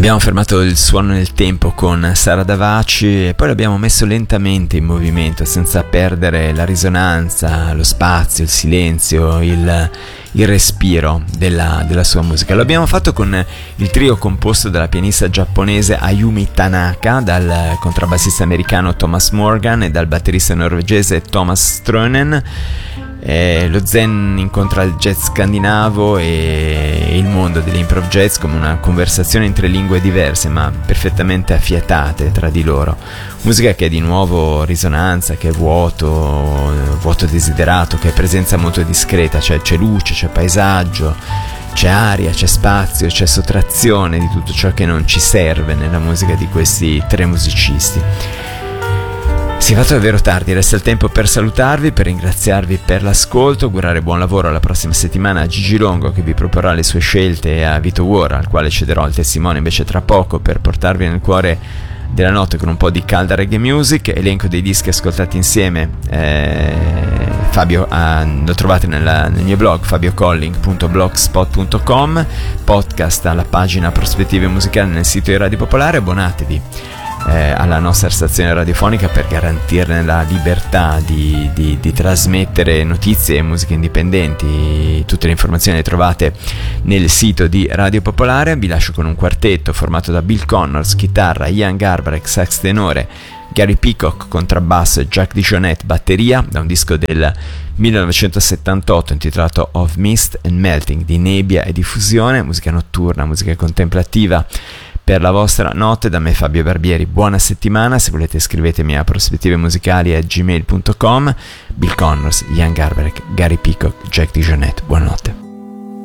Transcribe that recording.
Abbiamo fermato il suono nel tempo con Sara Davaci e poi l'abbiamo messo lentamente in movimento senza perdere la risonanza, lo spazio, il silenzio, il respiro della sua musica. Lo abbiamo fatto con il trio composto dalla pianista giapponese Ayumi Tanaka, dal contrabbassista americano Thomas Morgan e dal batterista norvegese Thomas Strønen. Lo zen incontra il jazz scandinavo e il mondo dell'improv jazz come una conversazione in tre lingue diverse ma perfettamente affiatate tra di loro. Musica che è di nuovo risonanza, che è vuoto desiderato, che è presenza molto discreta, cioè c'è luce, c'è paesaggio, c'è aria, c'è spazio, c'è sottrazione di tutto ciò che non ci serve nella musica di questi tre musicisti. Si è fatto davvero tardi, resta il tempo per salutarvi, per ringraziarvi per l'ascolto, augurare buon lavoro alla prossima settimana a Gigi Longo che vi proporrà le sue scelte e a Vito War al quale cederò il testimone invece tra poco per portarvi nel cuore della notte con un po' di calda reggae music. Elenco dei dischi ascoltati insieme, Fabio, lo trovate nel mio blog fabiocolling.blogspot.com, podcast alla pagina Prospettive Musicali nel sito di Radio Popolare. Abbonatevi alla nostra stazione radiofonica per garantirne la libertà di trasmettere notizie e musiche indipendenti. Tutte le informazioni le trovate nel sito di Radio Popolare. Vi lascio con un quartetto formato da Bill Connors, chitarra, Ian Garbarek, sax tenore, Gary Peacock, contrabbasso e Jack DeJohnette, batteria, da un disco del 1978 intitolato Of Mist and Melting, di nebbia e diffusione, musica notturna, musica contemplativa per la vostra notte. Da me Fabio Barbieri, buona settimana. Se volete scrivetemi a prospettivemusicali@gmail.com. Bill Connors, Ian Garbarek, Gary Peacock, Jack DeJohnette, buonanotte.